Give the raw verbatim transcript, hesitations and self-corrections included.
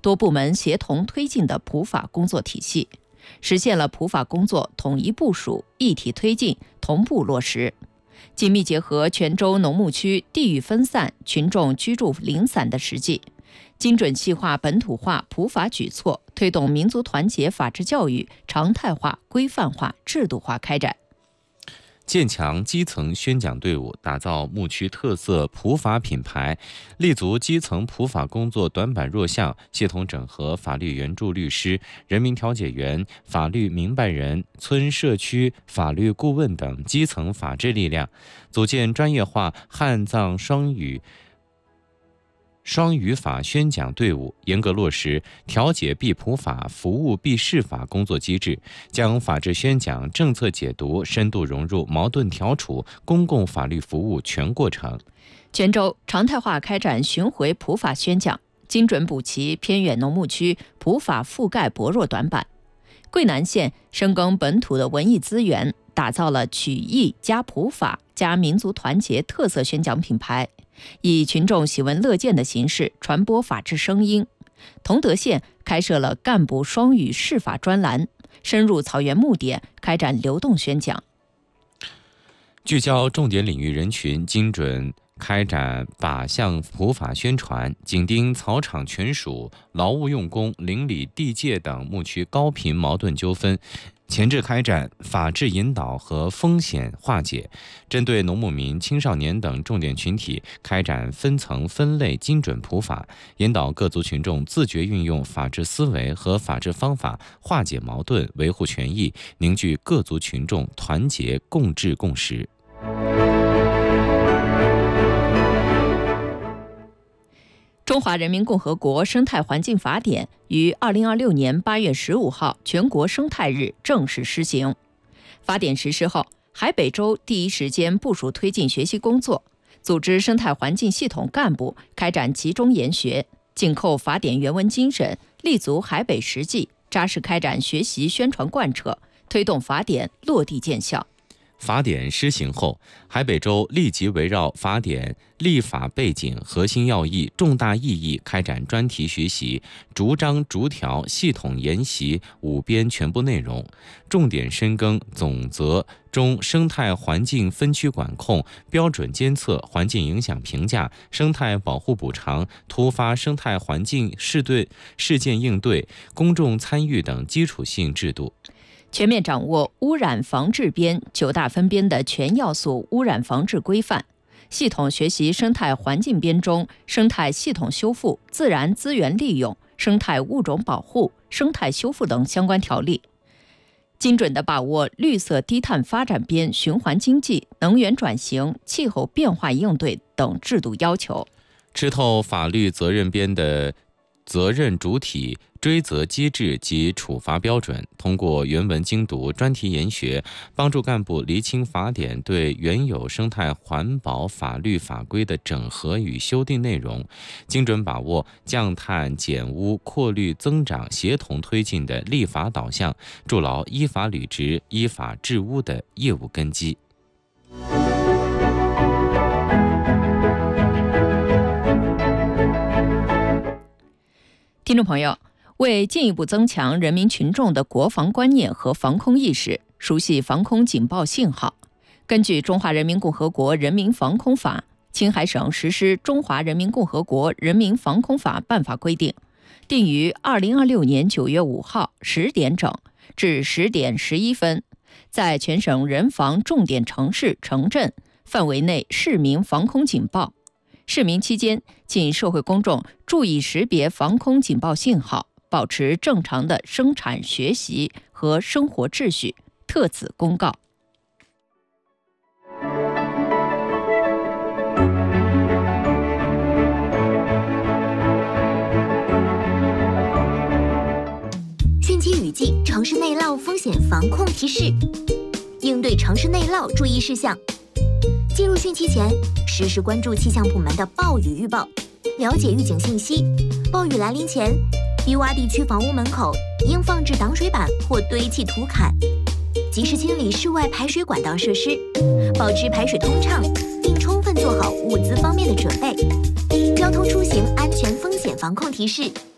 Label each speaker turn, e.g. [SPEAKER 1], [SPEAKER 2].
[SPEAKER 1] 多部门协同推进的普法工作体系，实现了普法工作统一部署、一体推进、同步落实。紧密结合泉州农牧区地域分散、群众居住零散的实际，精准细化本土化普法举措，推动民族团结法治教育常态化、规范化、制度化开展。
[SPEAKER 2] 建强基层宣讲队伍，打造牧区特色普法品牌，立足基层普法工作短板弱项，系统整合法律援助律师、人民调解员、法律明白人、村社区法律顾问等基层法治力量，组建专业化汉藏双语双语法宣讲队伍，严格落实调解必普法、服务必释法工作机制，将法治宣讲、政策解读深度融入矛盾调处、公共法律服务全过程。
[SPEAKER 1] 泉州常态化开展巡回普法宣讲，精准补齐偏远农牧区普法覆盖薄弱短板。桂南县深耕本土的文艺资源，打造了曲艺加普法加民族团结特色宣讲品牌，以群众喜闻乐见的形式传播法治声音。同德县开设了干部双语释法专栏，深入草原牧点，开展流动宣讲。
[SPEAKER 2] 聚焦重点领域人群，精准开展靶向普法宣传，紧盯草场权属、劳务用工、邻里地界等牧区高频矛盾纠纷，前置开展法治引导和风险化解，针对农牧民、青少年等重点群体开展分层分类精准普法，引导各族群众自觉运用法治思维和法治方法化解矛盾、维护权益，凝聚各族群众团结共治共识。
[SPEAKER 1] 中华人民共和国生态环境法典于二零二六年八月十五号全国生态日正式施行。法典实施后，海北州第一时间部署推进学习工作，组织生态环境系统干部开展集中研学，紧扣法典原文精神，立足海北实际，扎实开展学习宣传贯彻，推动法典落地见效。
[SPEAKER 2] 法典施行后，海北州立即围绕法典立法背景、核心要义、重大意义开展专题学习，逐章逐条系统研习五编全部内容，重点深耕总则中生态环境分区管控、标准监测、环境影响评价、生态保护补偿、突发生态环境事对事件应对、公众参与等基础性制度。
[SPEAKER 1] 全面掌握污染防治编九大分编的全要素污染防治规范，系统学习生态环境编中生态系统修复、自然资源利用、生态物种保护、生态修复等相关条例，精准地把握绿色低碳发展编循环经济、能源转型、气候变化应对等制度要求，
[SPEAKER 2] 吃透法律责任编的责任主体、追责机制及处罚标准，通过原文精读、专题研学，帮助干部厘清法典对原有生态环保法律法规的整合与修订内容，精准把握降碳减污、扩绿增长协同推进的立法导向，筑牢依法履职、依法治污的业务根基。
[SPEAKER 1] 听众朋友，为进一步增强人民群众的国防观念和防空意识，熟悉防空警报信号，根据《中华人民共和国人民防空法》，青海省实施《中华人民共和国人民防空法》办法规定，定于二零二六年九月五号十点整至十点十一分，在全省人防重点城市、城镇范围内市民防空警报。市民期间，请社会公众注意识别防空警报信号，保持正常的生产、学习和生活秩序。特此公告。
[SPEAKER 3] 汛期雨季，城市内涝风险防控提示：应对城市内涝注意事项。进入汛期前，实时关注气象部门的暴雨预报，了解预警信息。暴雨来临前，低洼地区房屋门口应放置挡水板或堆砌土坎，及时清理室外排水管道设施，保持排水通畅，并充分做好物资方面的准备。交通出行安全风险防控提示：